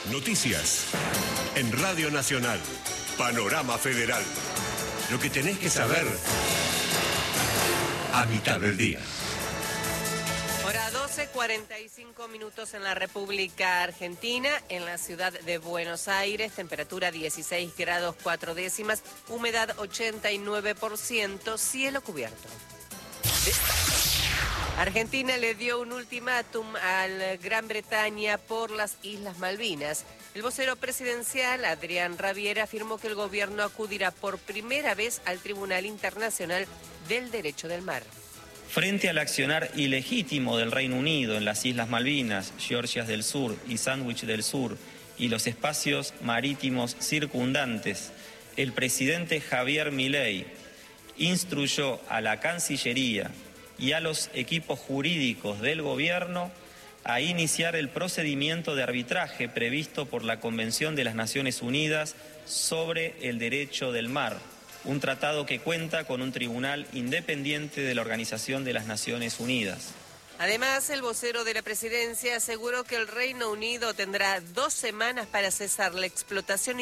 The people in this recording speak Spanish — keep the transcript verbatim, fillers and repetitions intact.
Noticias. En Radio Nacional. Panorama Federal. Lo que tenés que saber a mitad del día. Hora doce, cuarenta y cinco minutos en la República Argentina, en la ciudad de Buenos Aires, temperatura dieciséis grados cuatro décimas, humedad ochenta y nueve por ciento, cielo cubierto. Argentina le dio un ultimátum a Gran Bretaña por las Islas Malvinas. El vocero presidencial, Adrián Rabier, afirmó que el gobierno acudirá por primera vez al Tribunal Internacional del Derecho del Mar. Frente al accionar ilegítimo del Reino Unido en las Islas Malvinas, Georgias del Sur y Sandwich del Sur y los espacios marítimos circundantes, el presidente Javier Milei instruyó a la Cancillería y a los equipos jurídicos del gobierno a iniciar el procedimiento de arbitraje previsto por la Convención de las Naciones Unidas sobre el Derecho del Mar, un tratado que cuenta con un tribunal independiente de la Organización de las Naciones Unidas. Además, el vocero de la presidencia aseguró que el Reino Unido tendrá dos semanas para cesar la explotación